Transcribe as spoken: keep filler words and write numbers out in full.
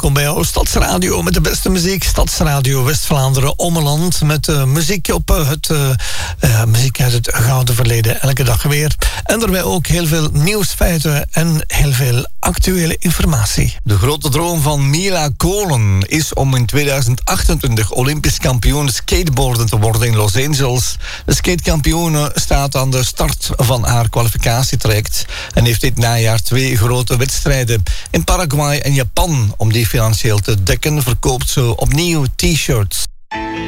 welkom bij jouw Stadsradio met de beste muziek. Stadsradio West-Vlaanderen Ommeland met uh, muziek op uh, het uh, uh, muziek uit het gouden verleden, elke dag weer. En daarbij ook heel veel nieuwsfeiten en heel veel actuele informatie. De grote droom van Mila Kolen is om in tweeduizend achtentwintig Olympisch kampioen skateboarden te worden in Los Angeles. De skatekampioene staat aan de start van haar kwalificatietraject en heeft dit najaar twee grote wedstrijden. In Paraguay en Japan. Om die financieel te dekken verkoopt ze opnieuw t-shirts.